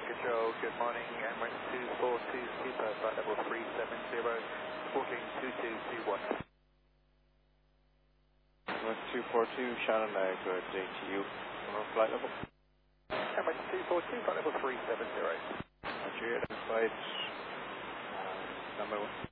Control, good morning. Emirates 242 Super, flight level 370, 142221. Emirates 242, Shannon, good day to you. Flight level? Emirates 242, flight level 370. Roger, flight, number 1.